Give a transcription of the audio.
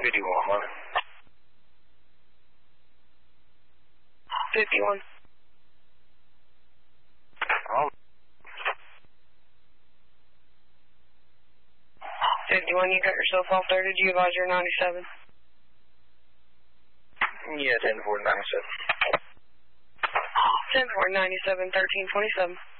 51, 51. Oh. 51, you got yourself all 30. Did you advise your 97? Yeah, 10-4, 97. 10-4, 97, 1327.